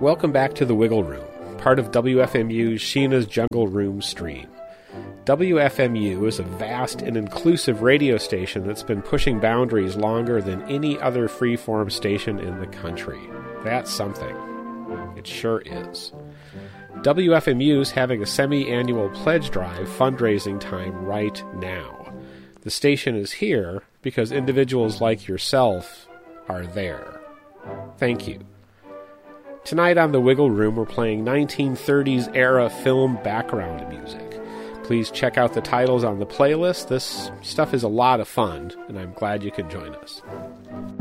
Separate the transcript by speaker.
Speaker 1: Welcome back to the Wiggle Room, part of WFMU's Sheena's Jungle Room stream. WFMU is a vast and inclusive radio station that's been pushing boundaries longer than any other freeform station in the country. That's something. It sure is. WFMU's having a semi-annual pledge drive fundraising time right now. The station is here because individuals like yourself are there. Thank you. Tonight on the Wiggle Room, we're playing 1930s era film background music. Please check out the titles on the playlist. This stuff is a lot of fun, and I'm glad you could join us.